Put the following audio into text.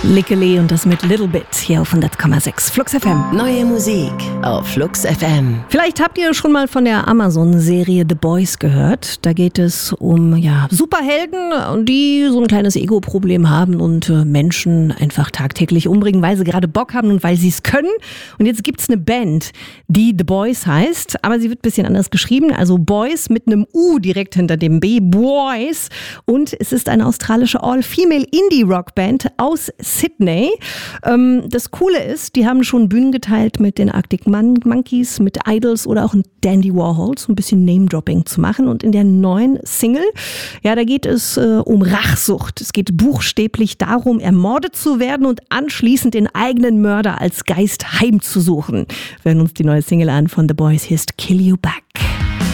Lickele und das mit Little Bit hier auf 100,6 Flux FM. Neue Musik auf Flux FM. Vielleicht habt ihr schon mal von der Amazon-Serie The Boys gehört. Da geht es um Superhelden, die so ein kleines Ego-Problem haben und Menschen einfach tagtäglich umbringen, weil sie gerade Bock haben und weil sie es können. Und jetzt gibt's eine Band, die The Boys heißt, aber sie wird ein bisschen anders geschrieben. Also Boys mit einem U direkt hinter dem B, Boys. Und es ist eine australische All-Female-Indie-Rock-Band aus Sydney. Das Coole ist, die haben schon Bühnen geteilt mit den Arctic Monkeys, mit Idols oder auch Dandy Warhol, so ein bisschen Name-Dropping zu machen. Und in der neuen Single, da geht es um Rachsucht. Es geht buchstäblich darum, ermordet zu werden und anschließend den eigenen Mörder als Geist heimzusuchen. Wir hören uns die neue Single an von The Boys, hier ist Kill You Back.